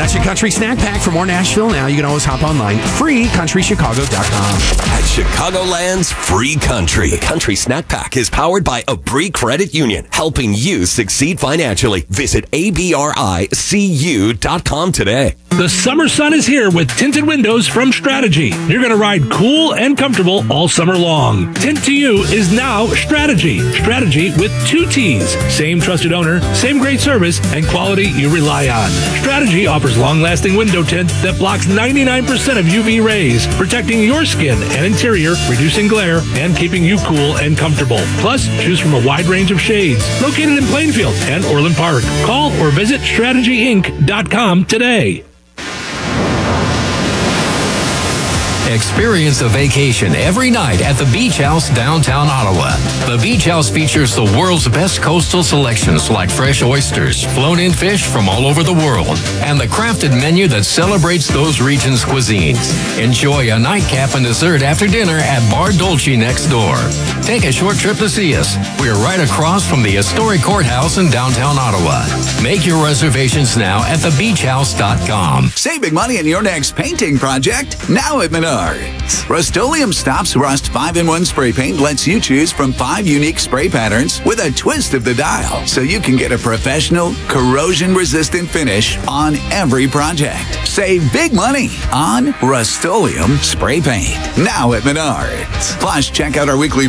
That's your Country Snack Pack. For more Nashville Now, you can always hop online. Free, countrychicago.com. At Chicagoland's Free Country. The Country Snack Pack is powered by Abri Credit Union, helping you succeed financially. Visit abricu.com today. The summer sun is here with tinted windows from Strategy. You're going to ride cool and comfortable all summer long. Tint to you is now Strategy. Strategy with 2 T's. Same trusted owner, same great service, and quality you rely on. Strategy offers long-lasting window tint that blocks 99% of UV rays, protecting your skin and interior, reducing glare, and keeping you cool and comfortable. Plus, choose from a wide range of shades. Located in Plainfield and Orland Park. Call or visit strategyinc.com today. Experience a vacation every night at the Beach House downtown Ottawa. The Beach House features the world's best coastal selections like fresh oysters, flown-in fish from all over the world, and the crafted menu that celebrates those regions' cuisines. Enjoy a nightcap and dessert after dinner at Bar Dolce next door. Take a short trip to see us. We're right across from the historic courthouse in downtown Ottawa. Make your reservations now at thebeachhouse.com. Save big money in your next painting project now at Menards. Rust-Oleum Stops Rust 5-in-1 spray paint lets you choose from 5 unique spray patterns with a twist of the dial, so you can get a professional, corrosion-resistant finish on every project. Save big money on Rust-Oleum spray paint now at Menards. Plus, check out our weekly